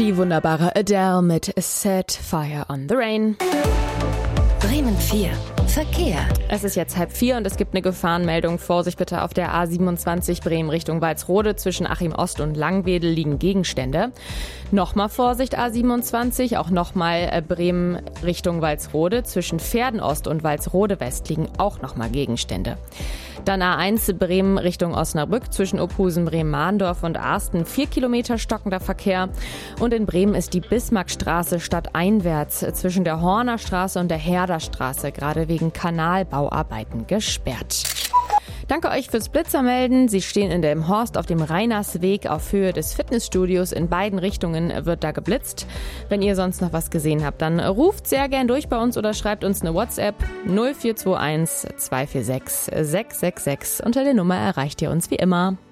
Die wunderbare Adele mit Set Fire on the Rain. Bremen 4. Verkehr. Es ist jetzt 3:30 und es gibt eine Gefahrenmeldung. Vorsicht bitte auf der A27 Bremen Richtung Walsrode. Zwischen Achim Ost und Langwedel liegen Gegenstände. Nochmal Vorsicht A27, auch nochmal Bremen Richtung Walsrode. Zwischen Verden Ost und Walsrode West liegen auch nochmal Gegenstände. Dann A1 Bremen Richtung Osnabrück. Zwischen Ophusen, Bremen-Mahndorf und Arsten 4 Kilometer stockender Verkehr. Und in Bremen ist die Bismarckstraße stadteinwärts zwischen der Horner Straße und der Herderstraße gerade wegen Kanalbauarbeiten gesperrt. Danke euch fürs Blitzermelden. Sie stehen in Delmenhorst auf dem Reinersweg auf Höhe des Fitnessstudios. In beiden Richtungen wird da geblitzt. Wenn ihr sonst noch was gesehen habt, dann ruft sehr gern durch bei uns oder schreibt uns eine WhatsApp 0421 246 666. Unter der Nummer erreicht ihr uns wie immer.